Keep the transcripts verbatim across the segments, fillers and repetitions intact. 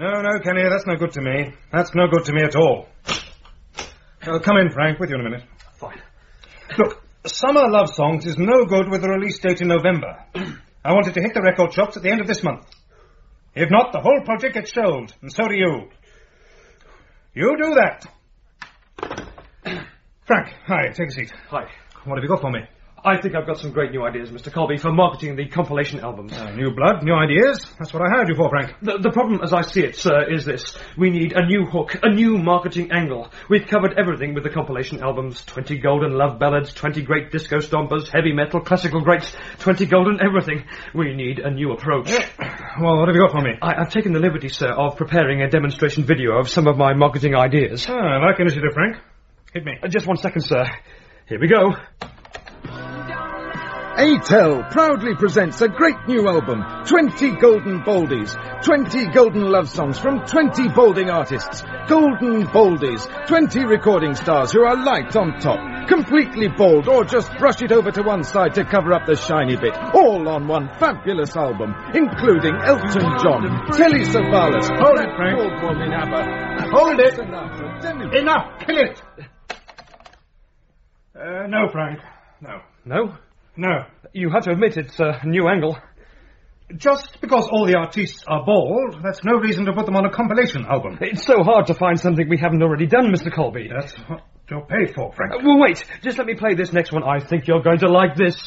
No, no, Kenny, that's no good to me. That's no good to me at all. Uh, come in, Frank, with you in a minute. Fine. Look, Summer Love Songs is no good with the release date in November. I want it to hit the record shops at the end of this month. If not, the whole project gets shelved, and so do you. You do that. Frank, hi, take a seat. Hi. What have you got for me? I think I've got some great new ideas, Mister Colby, for marketing the compilation albums. Uh, new blood, new ideas. That's what I hired you for, Frank. The, the problem, as I see it, sir, is this. We need a new hook, a new marketing angle. We've covered everything with the compilation albums. twenty golden love ballads, twenty great disco stompers, heavy metal, classical greats, twenty golden everything. We need a new approach. Well, what have you got for me? I, I've taken the liberty, sir, of preparing a demonstration video of some of my marketing ideas. Ah, I like initiative, Frank. Hit me. Uh, just one second, sir. Here we go. A T E L proudly presents a great new album, twenty Golden Boldies, twenty golden love songs from twenty balding artists, Golden Boldies, twenty recording stars who are light on top, completely bald or just brush it over to one side to cover up the shiny bit, all on one fabulous album, including Elton John, Telly Savalas, Hold it, Frank. Baldwin in ABBA, Hold it. Sinatra, Demi- Enough! Kill it! Uh, no, Frank. No. No? No. You have to admit it's a new angle. Just because all the artists are bald, that's no reason to put them on a compilation album. It's so hard to find something we haven't already done, Mister Colby. That's what you're paid for, Frank. Uh, well, wait. Just let me play this next one. I think you're going to like this.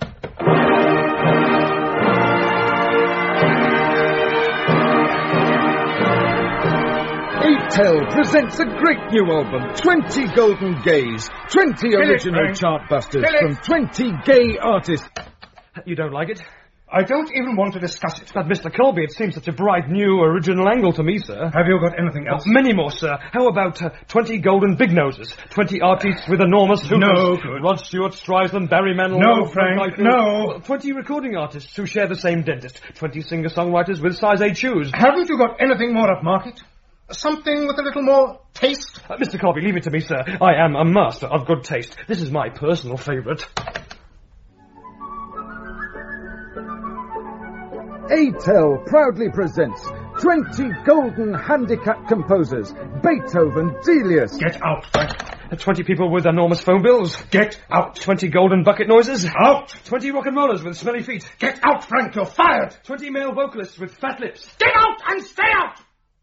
A T E L presents a great new album, twenty Golden Gays, twenty Kill it, original Frank. chartbusters Kill it. from twenty gay artists. You don't like it? I don't even want to discuss it. But, Mister Colby, it seems such a bright, new, original angle to me, sir. Have you got anything else? Many more, sir. How about uh, twenty golden big noses? twenty artists with enormous hookers? No good. Rod Stewart, Streisand, Barry Manilow... No, Frank, no. Well, twenty recording artists who share the same dentist. twenty singer-songwriters with size eight shoes. Haven't you got anything more upmarket? Something with a little more taste? Uh, Mister Colby, leave it to me, sir. I am a master of good taste. This is my personal favourite. A T E L proudly presents twenty golden handicapped composers, Beethoven, Delius. Get out, Frank. Uh, twenty people with enormous phone bills. Get out. twenty golden bucket noises. Out. twenty rock and rollers with smelly feet. Get out, Frank. You're fired. twenty male vocalists with fat lips. Get out and stay out.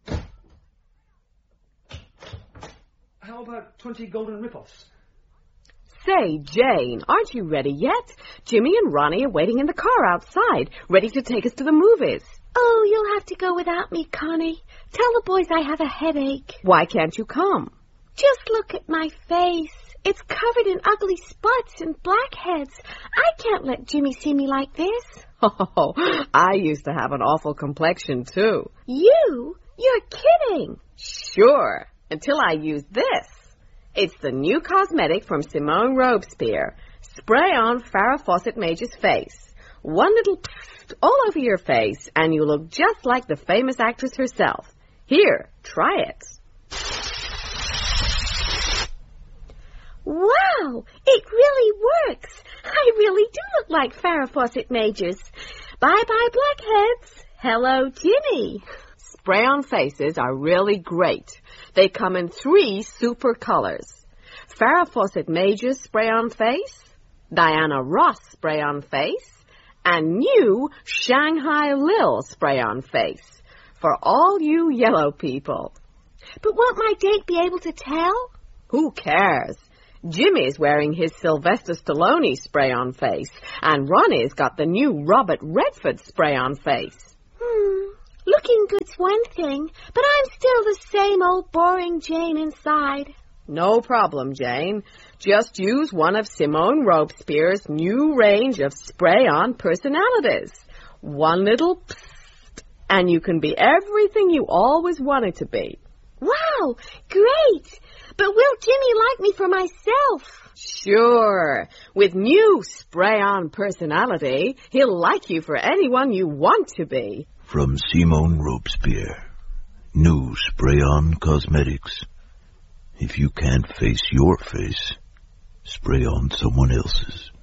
How about twenty golden rip-offs? Say, Jane, aren't you ready yet? Jimmy and Ronnie are waiting in the car outside, ready to take us to the movies. Oh, you'll have to go without me, Connie. Tell the boys I have a headache. Why can't you come? Just look at my face. It's covered in ugly spots and blackheads. I can't let Jimmy see me like this. Oh, I used to have an awful complexion, too. You? You're kidding. Sure, until I used this. It's the new cosmetic from Simone Robespierre. Spray on Farrah Fawcett Major's face. One little pfft all over your face, and you look just like the famous actress herself. Here, try it. Wow, it really works. I really do look like Farrah Fawcett Majors. Bye-bye, blackheads. Hello, Jimmy. Spray-on faces are really great. They come in three super colors. Farrah Fawcett Major's spray-on face, Diana Ross spray-on face, and new Shanghai Lil spray-on face for all you yellow people. But won't my date be able to tell? Who cares? Jimmy's wearing his Sylvester Stallone spray-on face, and Ronnie's got the new Robert Redford spray-on face. Hmm. Looking good's one thing, but I'm still the same old boring Jane inside. No problem, Jane. Just use one of Simone Robespierre's new range of spray-on personalities. One little psst, and you can be everything you always wanted to be. Wow, great! But will Jimmy like me for myself? Sure. With new spray-on personality, he'll like you for anyone you want to be. From Simone Robespierre. New spray-on cosmetics. If you can't face your face, spray on someone else's.